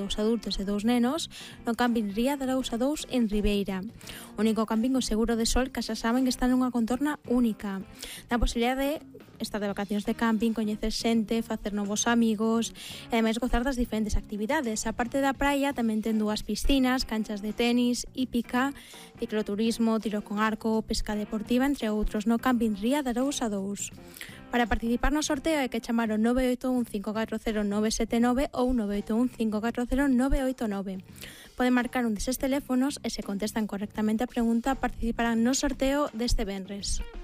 2 adultos e 2 nenos no camping Ría de Arousa 2 en Ribeira. O único camping o Seguro de Sol que xa saben que está nunha contorna única. Na posibilidade de estar de vacacións de camping, coñecer xente, facer novos amigos e ademais gozar das diferentes actividades. A parte da praia tamén ten 2 piscinas, canchas de tenis, hípica, cicloturismo, tiro con arco, pesca deportiva, entre outros, no camping Ría de Arousa 2. Para participar no sorteo hai que chamar ao 981-540-979 ou 981-540-989. Poden marcar un deses teléfonos e se contestan correctamente a pregunta participarán no sorteo deste venres.